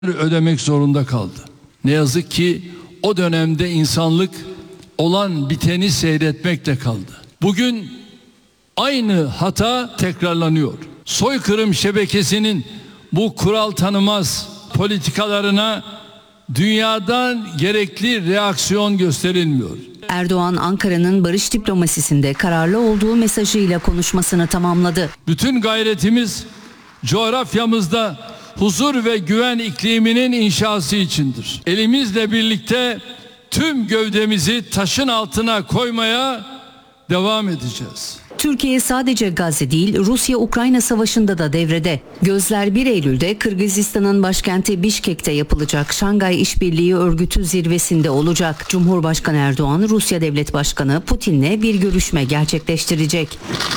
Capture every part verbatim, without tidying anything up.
ödemek zorunda kaldı. Ne yazık ki o dönemde insanlık olan biteni seyretmekle kaldı. Bugün aynı hata tekrarlanıyor. Soykırım şebekesinin bu kural tanımaz politikalarına dünyadan gerekli reaksiyon gösterilmiyor. Erdoğan, Ankara'nın barış diplomasisinde kararlı olduğu mesajıyla konuşmasını tamamladı. Bütün gayretimiz coğrafyamızda huzur ve güven ikliminin inşası içindir. Elimizle birlikte tüm gövdemizi taşın altına koymaya devam edeceğiz. Türkiye sadece Gazze değil, Rusya-Ukrayna savaşında da devrede. Gözler bir Eylül'de Kırgızistan'ın başkenti Bişkek'te yapılacak Şangay İşbirliği Örgütü zirvesinde olacak. Cumhurbaşkanı Erdoğan, Rusya Devlet Başkanı Putin'le bir görüşme gerçekleştirecek.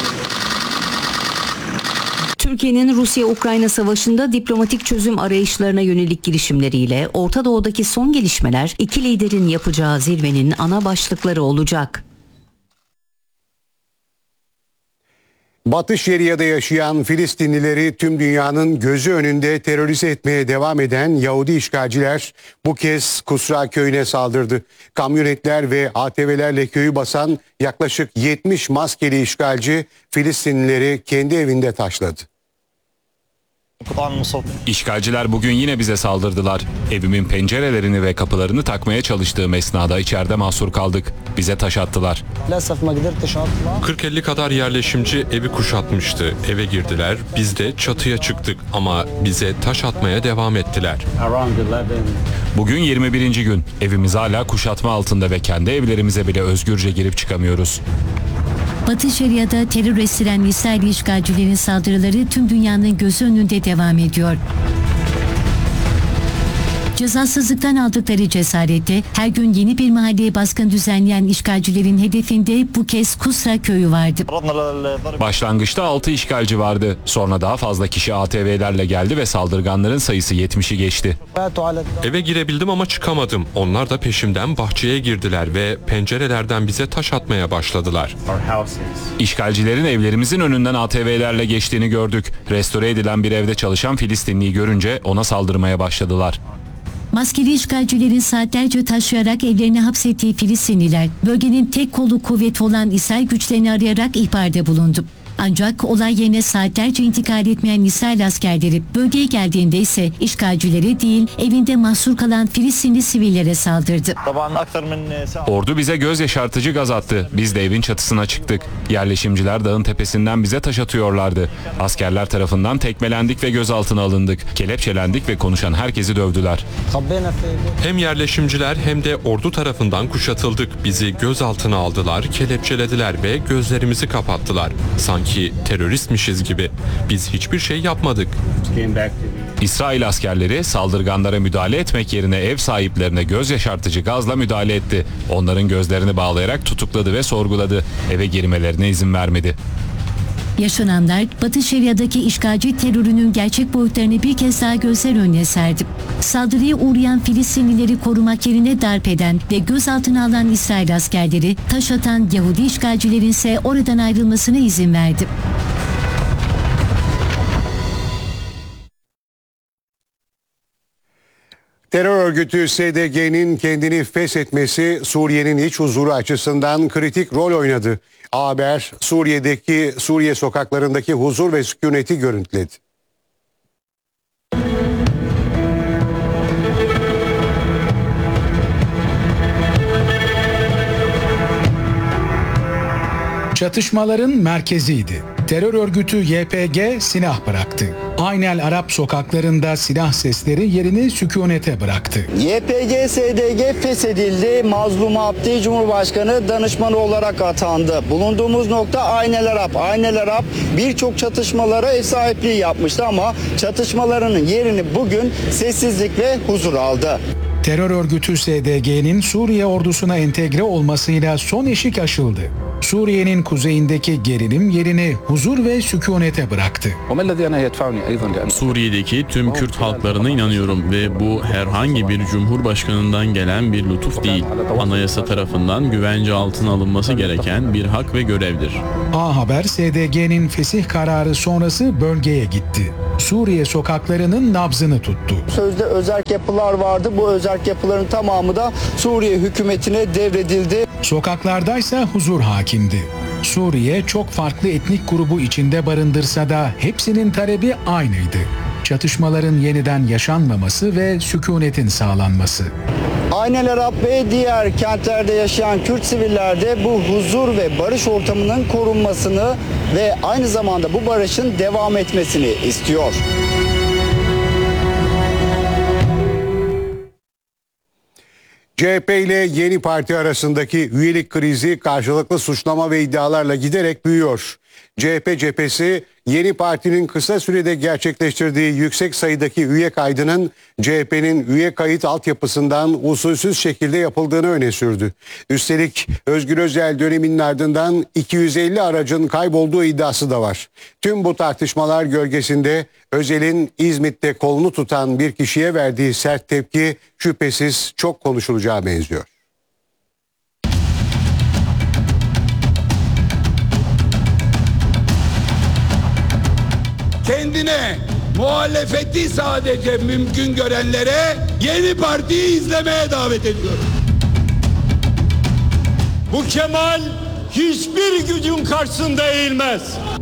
Türkiye'nin Rusya-Ukrayna savaşında diplomatik çözüm arayışlarına yönelik girişimleriyle Orta Doğu'daki son gelişmeler iki liderin yapacağı zirvenin ana başlıkları olacak. Batı Şeria'da yaşayan Filistinlileri tüm dünyanın gözü önünde terörize etmeye devam eden Yahudi işgalciler bu kez Kusra köyüne saldırdı. Kamyonetler ve A T V'lerle köyü basan yaklaşık yetmiş maskeli işgalci Filistinlileri kendi evinde taşladı. İşgalciler bugün yine bize saldırdılar. Evimin pencerelerini ve kapılarını takmaya çalıştığım esnada içeride mahsur kaldık. Bize taş attılar. kırk elli kadar yerleşimci evi kuşatmıştı. Eve girdiler, biz de çatıya çıktık ama bize taş atmaya devam ettiler. Bugün yirmi birinci gün. Evimiz hala kuşatma altında ve kendi evlerimize bile özgürce girip çıkamıyoruz. Batı Şeria'da terör estiren İsrail işgalcilerin saldırıları tüm dünyanın gözü önünde devam ediyor. Cezasızlıktan aldıkları cesarette her gün yeni bir mahalleye baskın düzenleyen işgalcilerin hedefinde bu kez Kusra köyü vardı. Başlangıçta altı işgalci vardı. Sonra daha fazla kişi A T V'lerle geldi ve saldırganların sayısı yetmişi geçti. Eve girebildim ama çıkamadım. Onlar da peşimden bahçeye girdiler ve pencerelerden bize taş atmaya başladılar. İşgalcilerin evlerimizin önünden A T V'lerle geçtiğini gördük. Restore edilen bir evde çalışan Filistinliyi görünce ona saldırmaya başladılar. Maskeli işgalcilerin saatlerce taşıyarak evlerine hapsettiği Filistinliler, bölgenin tek kolu kuvveti olan İsrail güçlerini arayarak ihbarda bulundu. Ancak olay yerine saatlerce intikal etmeyen İsrail askerleri bölgeye geldiğinde ise işgalcilere değil, evinde mahsur kalan Filistinli sivillere saldırdı. Ordu bize göz yaşartıcı gaz attı. Biz de evin çatısına çıktık. Yerleşimciler dağın tepesinden bize taş atıyorlardı. Askerler tarafından tekmelendik ve gözaltına alındık. Kelepçelendik ve konuşan herkesi dövdüler. Hem yerleşimciler hem de ordu tarafından kuşatıldık. Bizi gözaltına aldılar, kelepçelediler ve gözlerimizi kapattılar. Sanki ki teröristmişiz gibi. Biz hiçbir şey yapmadık. İsrail askerleri saldırganlara müdahale etmek yerine ev sahiplerine göz yaşartıcı gazla müdahale etti. Onların gözlerini bağlayarak tutukladı ve sorguladı. Eve girmelerine izin vermedi. Yaşananlar Batı Şeria'daki işgalci terörünün gerçek boyutlarını bir kez daha gözler önüne serdi. Saldırıya uğrayan Filistinlileri korumak yerine darp eden ve gözaltına alan İsrail askerleri, taş atan Yahudi işgalcilerin ise oradan ayrılmasına izin verdi. Terör örgütü S D G'nin kendini feshetmesi Suriye'nin iç huzuru açısından kritik rol oynadı. A Haber Suriye'deki Suriye sokaklarındaki huzur ve sükuneti görüntüledi. Çatışmaların merkeziydi. Terör örgütü Y P G silah bıraktı. Aynel Arap sokaklarında silah sesleri yerini sükunete bıraktı. Y P G S D G feshedildi. Mazlum Abdi Cumhurbaşkanı danışmanı olarak atandı. Bulunduğumuz nokta Aynel Arap. Aynel Arap birçok çatışmalara ev sahipliği yapmıştı ama çatışmaların yerini bugün sessizlik ve huzur aldı. Terör örgütü S D G'nin Suriye ordusuna entegre olmasıyla son eşik aşıldı. Suriye'nin kuzeyindeki gerilim yerini huzur ve sükunete bıraktı. Suriye'deki tüm Kürt halklarına inanıyorum ve bu herhangi bir cumhurbaşkanından gelen bir lütuf değil. Anayasa tarafından güvence altına alınması gereken bir hak ve görevdir. A Haber, S D G'nin fesih kararı sonrası bölgeye gitti. Suriye sokaklarının nabzını tuttu. Sözde özerk yapılar vardı. Bu özerk yapıların tamamı da Suriye hükümetine devredildi. Sokaklardaysa huzur hakimdi. Suriye çok farklı etnik grubu içinde barındırsa da hepsinin talebi aynıydı. Çatışmaların yeniden yaşanmaması ve sükunetin sağlanması. Aynel Arap ve diğer kentlerde yaşayan Kürt siviller de bu huzur ve barış ortamının korunmasını ve aynı zamanda bu barışın devam etmesini istiyor. C H P ile Yeni Parti arasındaki üyelik krizi karşılıklı suçlama ve iddialarla giderek büyüyor. C H P cephesi Yeni Parti'nin kısa sürede gerçekleştirdiği yüksek sayıdaki üye kaydının C H P'nin üye kayıt altyapısından usulsüz şekilde yapıldığını öne sürdü. Üstelik Özgür Özel döneminin ardından iki yüz elli aracın kaybolduğu iddiası da var. Tüm bu tartışmalar gölgesinde Özel'in İzmit'te kolunu tutan bir kişiye verdiği sert tepki şüphesiz çok konuşulacağı benziyor. Kendine muhalefeti sadece mümkün görenlere Yeni Parti'yi izlemeye davet ediyorum. Bu Kemal hiçbir gücün karşısında eğilmez.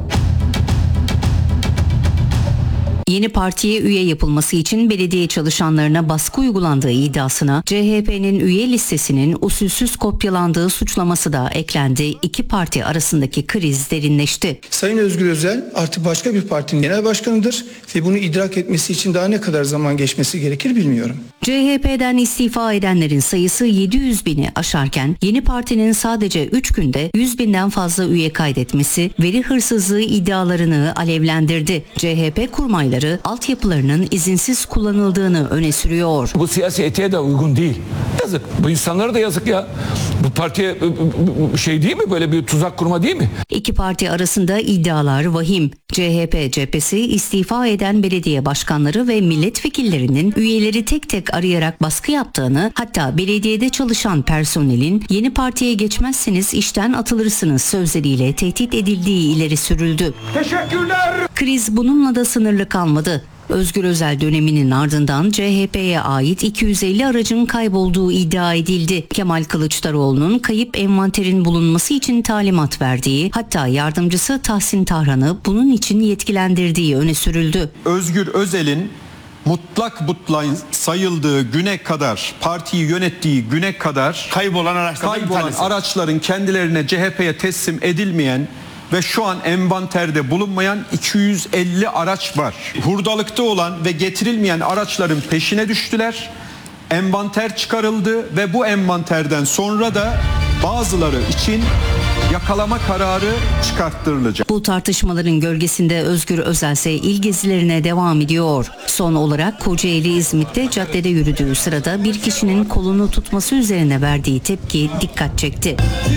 Yeni Parti'ye üye yapılması için belediye çalışanlarına baskı uygulandığı iddiasına C H P'nin üye listesinin usulsüz kopyalandığı suçlaması da eklendi. İki parti arasındaki kriz derinleşti. Sayın Özgür Özel artık başka bir partinin genel başkanıdır ve bunu idrak etmesi için daha ne kadar zaman geçmesi gerekir bilmiyorum. C H P'den istifa edenlerin sayısı yedi yüz bini aşarken Yeni Parti'nin sadece üç günde yüz binden fazla üye kaydetmesi veri hırsızlığı iddialarını alevlendirdi. C H P kurmayları altyapılarının izinsiz kullanıldığını öne sürüyor. Bu siyasi etiğe de uygun değil. Yazık. Bu insanlara da yazık ya. Bu partiye şey değil mi? Böyle bir tuzak kurma değil mi? İki parti arasında iddialar vahim. C H P cephesi istifa eden belediye başkanları ve milletvekillerinin üyeleri tek tek arayarak baskı yaptığını, hatta belediyede çalışan personelin Yeni Parti'ye geçmezseniz işten atılırsınız sözleriyle tehdit edildiği ileri sürüldü. Teşekkürler. Kriz bununla da sınırlı kalmadı. Özgür Özel döneminin ardından C H P'ye ait iki yüz elli aracın kaybolduğu iddia edildi. Kemal Kılıçdaroğlu'nun kayıp envanterin bulunması için talimat verdiği, hatta yardımcısı Tahsin Tahran'ı bunun için yetkilendirdiği öne sürüldü. Özgür Özel'in mutlak mutlak sayıldığı güne kadar, partiyi yönettiği güne kadar kaybolan araçların, kaybolan araçların kendilerine C H P'ye teslim edilmeyen ve şu an envanterde bulunmayan iki yüz elli araç var. Hurdalıkta olan ve getirilmeyen araçların peşine düştüler. Envanter çıkarıldı ve bu envanterden sonra da bazıları için yakalama kararı çıkarttırılacak. Bu tartışmaların gölgesinde Özgür Özel ise il gezilerine devam ediyor. Son olarak Kocaeli İzmit'te caddede yürüdüğü sırada bir kişinin kolunu tutması üzerine verdiği tepki dikkat çekti.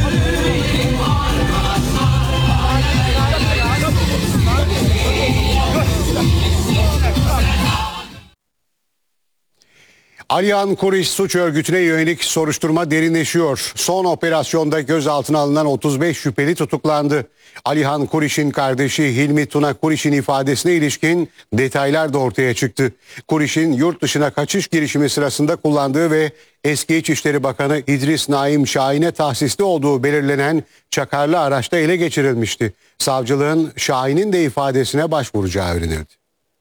Alihan Kuriş suç örgütüne yönelik soruşturma derinleşiyor. Son operasyonda gözaltına alınan otuz beş şüpheli tutuklandı. Alihan Kuriş'in kardeşi Hilmi Tuna Kuriş'in ifadesine ilişkin detaylar da ortaya çıktı. Kuriş'in yurt dışına kaçış girişimi sırasında kullandığı ve eski İçişleri Bakanı İdris Naim Şahin'e tahsisli olduğu belirlenen çakarlı araçta ele geçirilmişti. Savcılığın Şahin'in de ifadesine başvuracağı öğrenildi.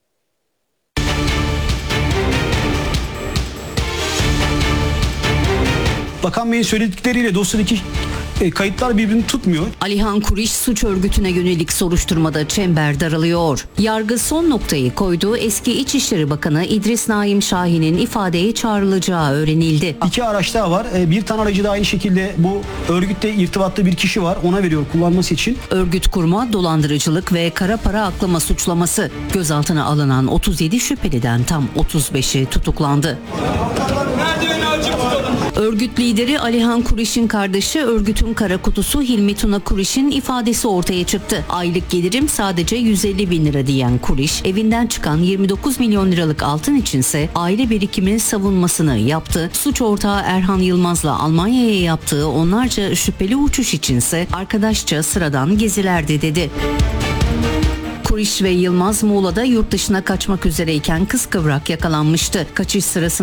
Bakan Bey'in söyledikleriyle dosyadaki e, kayıtlar birbirini tutmuyor. Alihan Kuriş suç örgütüne yönelik soruşturmada çember daralıyor. Yargı son noktayı koydu. Eski İçişleri Bakanı İdris Naim Şahin'in ifadeye çağrılacağı öğrenildi. İki araç daha var. E, bir tane aracı da aynı şekilde bu örgütte irtibatlı bir kişi var. Ona veriyor kullanması için. Örgüt kurma, dolandırıcılık ve kara para aklama suçlaması. Gözaltına alınan otuz yedi şüpheliden tam otuz beşi tutuklandı. Örgüt lideri Alihan Kuriş'in kardeşi örgütün kara kutusu Hilmi Tuna Kuriş'in ifadesi ortaya çıktı. Aylık gelirim sadece yüz elli bin lira diyen Kuriş, evinden çıkan yirmi dokuz milyon liralık altın içinse aile birikimi savunmasını yaptı. Suç ortağı Erhan Yılmaz'la Almanya'ya yaptığı onlarca şüpheli uçuş içinse arkadaşça sıradan gezilerdi dedi. Kuriş ve Yılmaz Muğla'da yurt dışına kaçmak üzereyken kıskıvrak yakalanmıştı. Kaçış sırasında